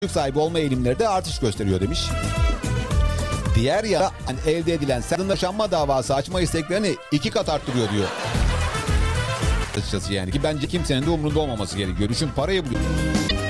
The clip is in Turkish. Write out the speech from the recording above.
sahibi olma eğilimleri de artış gösteriyor demiş. Diğer yana elde edilen yaşanma davası açma isteklerini 2 kat arttırıyor diyor. Açıkçası yani ki bence kimsenin de umurunda olmaması gerekiyor. Düşün parayı buluyor.